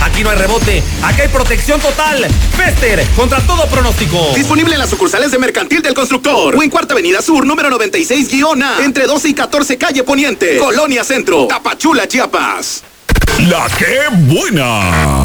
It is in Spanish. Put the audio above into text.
Aquí no hay rebote, aquí hay protección total. Bester, contra todo pronóstico. Disponible en las sucursales de Mercantil del Constructor o en Cuarta Avenida Sur, número 96-A, entre 12 y 14 calle Poniente, Colonia Centro, Tapachula, Chiapas. La que buena.